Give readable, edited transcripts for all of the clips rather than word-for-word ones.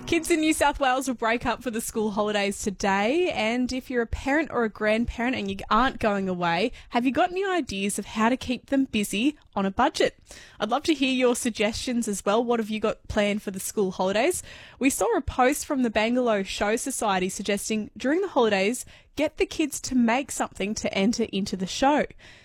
Kids in New South Wales will break up for the school holidays today, and if you're a parent or a grandparent and you aren't going away, have you got any ideas of how to keep them busy on a budget? I'd love to hear your suggestions as well. What have you got planned for the school holidays? We saw a post from the Bangalore Show Society suggesting during the holidays, get the kids to make something to enter into the show.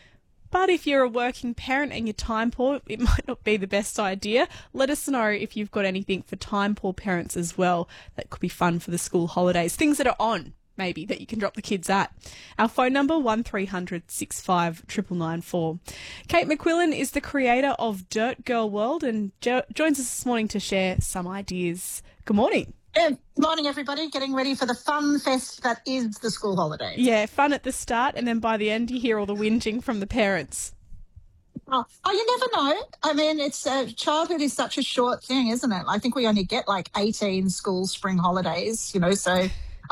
But if you're a working parent and you're time poor, it might not be the best idea. Let us know if you've got anything for time poor parents as well that could be fun for the school holidays. Things that are on, maybe, that you can drop the kids at. Our phone number, 1300 65 99994. Kate McQuillan is the creator of Dirt Girl World and joins us this morning to share some ideas. Good morning. Good morning, everybody. Getting ready for the fun fest that is the school holidays. Yeah, fun at the start, and then by the end you hear all the whinging from the parents. Oh, you never know. I mean, childhood is such a short thing, isn't it? I think we only get like 18 school spring holidays, so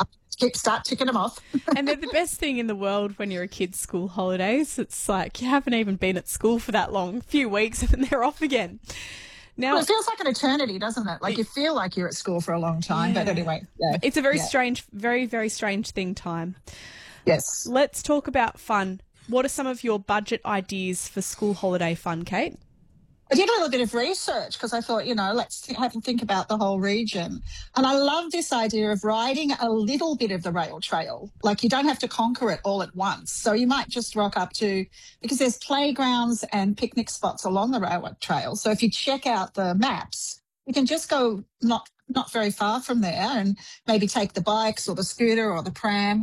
start ticking them off. And they're the best thing in the world when you're a kid's school holidays. It's like you haven't even been at school for that long, a few weeks, and then they're off again. Now, it feels like an eternity, doesn't it? Like you feel like you're at school for a long time. Yeah. But anyway. Yeah. It's a very strange, very, very strange thing, time. Yes. Let's talk about fun. What are some of your budget ideas for school holiday fun, Kate? I did a little bit of research because I thought, let's have a think about the whole region. And I love this idea of riding a little bit of the rail trail. Like you don't have to conquer it all at once. So you might just rock up to, because there's playgrounds and picnic spots along the railway trail. So if you check out the maps, you can just go not very far from there and maybe take the bikes or the scooter or the pram,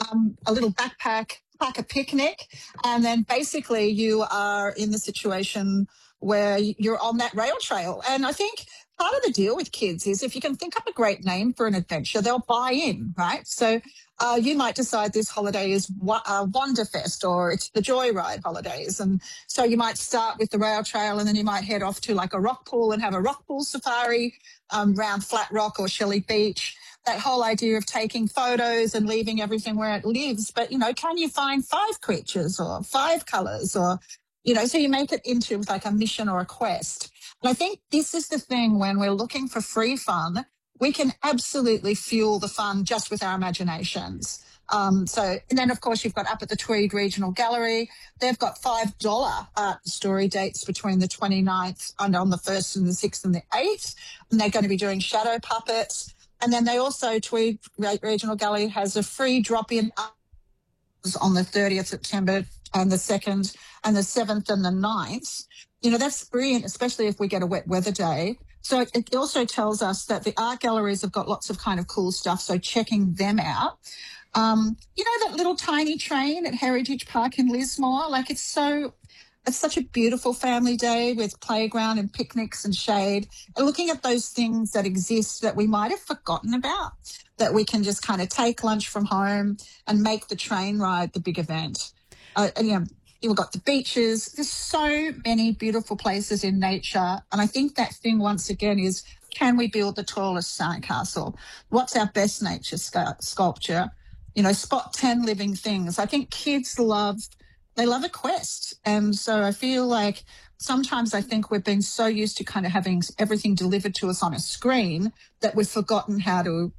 a little backpack, pack a picnic, and then basically you are in the situation where you're on that rail trail. And I think part of the deal with kids is if you can think up a great name for an adventure, they'll buy in, right? So you might decide this holiday is Wanderfest or it's the Joyride holidays. And so you might start with the rail trail and then you might head off to like a rock pool and have a rock pool safari around Flat Rock or Shelley Beach. That whole idea of taking photos and leaving everything where it lives. But, can you find 5 creatures or 5 colours or so you make it into like a mission or a quest. And I think this is the thing when we're looking for free fun, we can absolutely fuel the fun just with our imaginations. And then, of course, you've got up at the Tweed Regional Gallery, they've got $5 art story dates between the 29th and on the 1st and the 6th and the 8th. And they're going to be doing shadow puppets. And then Tweed Regional Gallery has a free drop-in on the 30th September and the 2nd and the 7th and the 9th. That's brilliant, especially if we get a wet weather day. So it also tells us that the art galleries have got lots of kind of cool stuff, so checking them out. That little tiny train at Heritage Park in Lismore, it's such a beautiful family day with playground and picnics and shade. And looking at those things that exist that we might have forgotten about, that we can just kind of take lunch from home and make the train ride the big event. You've got the beaches. There's so many beautiful places in nature. And I think that thing, once again, is can we build the tallest sandcastle? What's our best nature sculpture? Spot 10 living things. I think kids love a quest. And so I feel like sometimes I think we've been so used to kind of having everything delivered to us on a screen that we've forgotten how to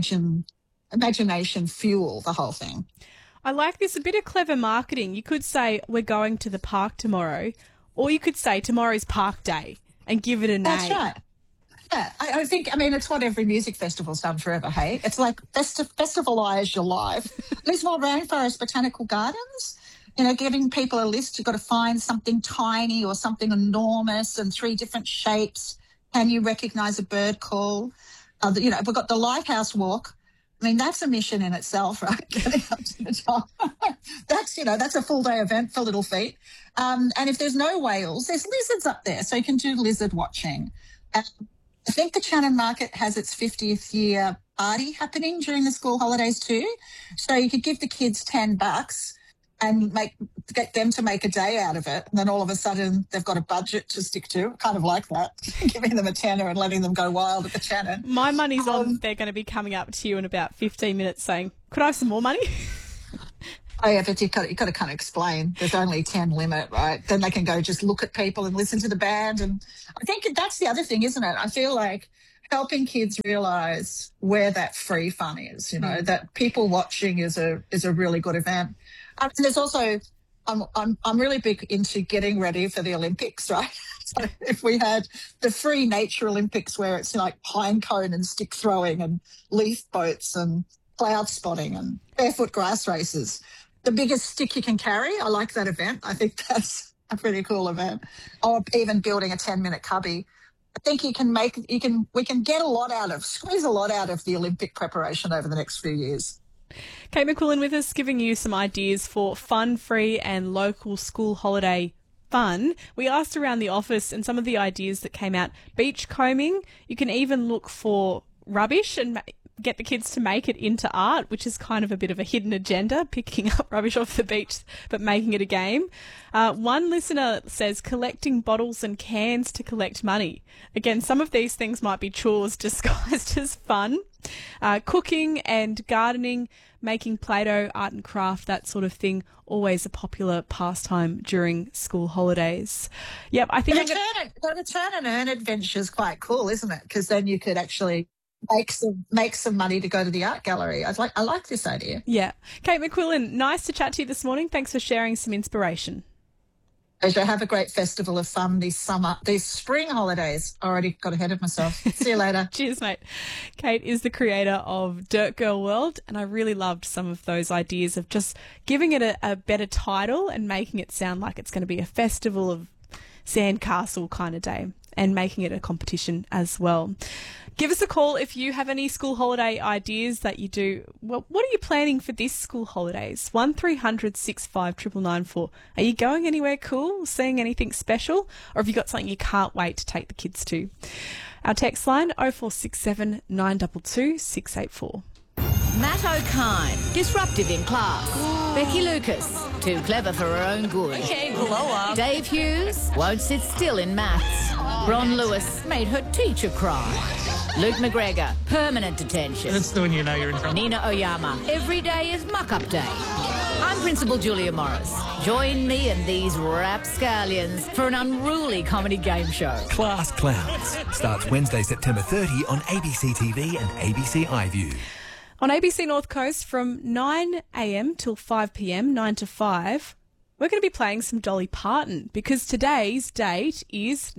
imagination fuel the whole thing. I like this, a bit of clever marketing. You could say we're going to the park tomorrow, or you could say tomorrow's park day and give it a name. That's right. Yeah, I think, it's what every music festival's done forever, hey? It's like festivalize your life. Lismore Rainforest Botanical Gardens, giving people a list. You've got to find something tiny or something enormous and 3 different shapes. Can you recognise a bird call? We've got the Lighthouse Walk. That's a mission in itself, right? Getting up to the top. That's a full day event for little feet. And if there's no whales, there's lizards up there. So you can do lizard watching. I think the Channon Market has its 50th year party happening during the school holidays too. So you could give the kids $10 and get them to make a day out of it. And then all of a sudden they've got a budget to stick to. Kind of like that, giving them a tenner and letting them go wild at the Channon. My money's on they're going to be coming up to you in about 15 minutes saying, could I have some more money? Oh, yeah, but you've got to kind of explain. There's only 10 limit, right? Then they can go just look at people and listen to the band. And I think that's the other thing, isn't it? I feel like helping kids realise where that free fun is, that people watching is a really good event. And there's also, I'm really big into getting ready for the Olympics, right? So if we had the free nature Olympics where it's like pine cone and stick throwing and leaf boats and cloud spotting and barefoot grass races, the biggest stick you can carry, I like that event. I think that's a pretty cool event. Or even building a 10-minute cubby. I think we can squeeze a lot out of the Olympic preparation over the next few years. Kate McQuillan with us, giving you some ideas for fun, free and local school holiday fun. We asked around the office and some of the ideas that came out. Beach combing. You can even look for rubbish and get the kids to make it into art, which is kind of a bit of a hidden agenda, picking up rubbish off the beach but making it a game. One listener says collecting bottles and cans to collect money. Again, some of these things might be chores disguised as fun. Cooking and gardening, making Play-Doh, art and craft, that sort of thing, always a popular pastime during school holidays. Yep, I think the return and earn adventure is quite cool, isn't it? Because then you could actually make some money to go to the art gallery. I like this idea. Yeah. Kate McQuillan, nice to chat to you this morning. Thanks for sharing some inspiration. Pleasure. Have a great festival of fun these spring holidays. Already got ahead of myself. See you later. Cheers, mate. Kate is the creator of Dirt Girl World, and I really loved some of those ideas of just giving it a better title and making it sound like it's going to be a festival of sandcastle kind of day, and making it a competition as well. Give us a call if you have any school holiday ideas that you do. Well, what are you planning for this school holidays? 1300 65 999 Are you going anywhere cool? Seeing anything special? Or have you got something you can't wait to take the kids to? Our text line 0467 922 684. Matt O'Kine, disruptive in class. Becky Lucas, too clever for her own good. Okay, blow up. Dave Hughes, won't sit still in maths. Ron Lewis made her teacher cry. Luke McGregor, permanent detention. That's when you know you're in trouble. Nina Oyama, every day is muck-up day. I'm Principal Julia Morris. Join me and these rapscallions for an unruly comedy game show. Class Clowns starts Wednesday, September 30 on ABC TV and ABC iView. On ABC North Coast from 9 a.m. till 5 p.m, 9 to 5, we're going to be playing some Dolly Parton because today's date is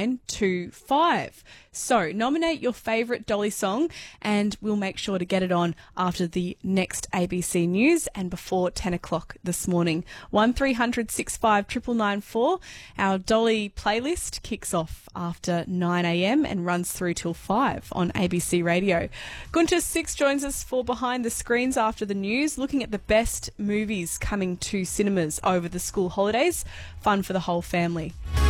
9/2/5. So nominate your favourite Dolly song and we'll make sure to get it on after the next ABC News and before 10 o'clock this morning. 1300 65 999. Our Dolly playlist kicks off after 9 a.m. and runs through till 5 on ABC Radio. Gunter Six joins us for Behind the Screens after the news, looking at the best movies coming to cinemas over the school holidays. Fun for the whole family.